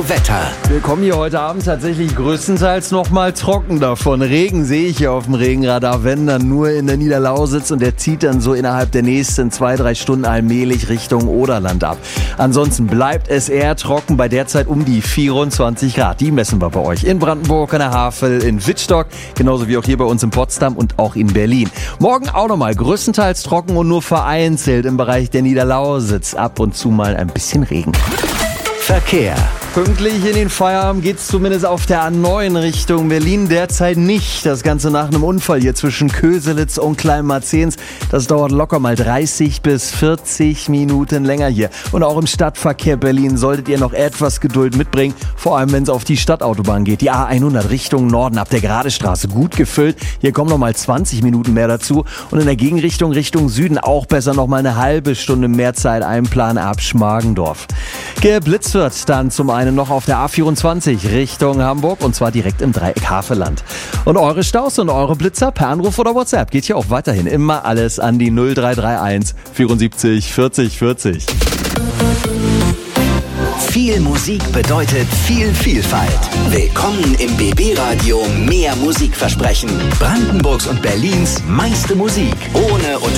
Wetter. Wir kommen hier heute Abend tatsächlich größtenteils nochmal trocken davon. Regen sehe ich hier auf dem Regenradar, wenn dann nur in der Niederlausitz, und der zieht dann so innerhalb der nächsten 2-3 Stunden allmählich Richtung Oderland ab. Ansonsten bleibt es eher trocken, bei derzeit um die 24 Grad. Die messen wir bei euch in Brandenburg, an der Havel, in Wittstock, genauso wie auch hier bei uns in Potsdam und auch in Berlin. Morgen auch nochmal größtenteils trocken und nur vereinzelt im Bereich der Niederlausitz. Ab und zu mal ein bisschen Regen. Verkehr. Pünktlich in den Feierabend geht's zumindest auf der A9 Richtung Berlin derzeit nicht. Das Ganze nach einem Unfall hier zwischen Köselitz und Kleinmarzens. Das dauert locker mal 30 bis 40 Minuten länger hier. Und auch im Stadtverkehr Berlin solltet ihr noch etwas Geduld mitbringen. Vor allem, wenn es auf die Stadtautobahn geht. Die A100 Richtung Norden ab der Geradestraße gut gefüllt. Hier kommen noch mal 20 Minuten mehr dazu. Und in der Gegenrichtung Richtung Süden auch besser noch mal eine halbe Stunde mehr Zeit einplanen ab Schmargendorf. Geblitzt wird dann zum einen noch auf der A24 Richtung Hamburg, und zwar direkt im Dreieck Havelland. Und eure Staus und eure Blitzer per Anruf oder WhatsApp geht hier auch weiterhin immer alles an die 0331 74 40 40. Viel Musik bedeutet viel Vielfalt. Willkommen im BB Radio Mehr Musikversprechen. Brandenburgs und Berlins meiste Musik. Ohne